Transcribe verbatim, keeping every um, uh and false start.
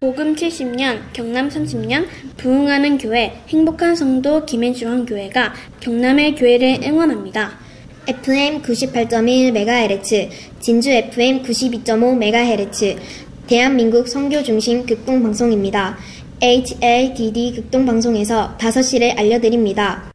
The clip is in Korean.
복음 칠십 년, 경남 삼십 년, 부흥하는 교회, 행복한 성도 김해중앙교회가 경남의 교회를 응원합니다. 에프엠 구십팔 점 일 메가헤르츠, 진주 에프엠 구십이 점 오 메가헤르츠, 대한민국 선교중심 극동방송입니다. 에이치 에이 디 디 극동방송에서 다섯 시를 알려드립니다.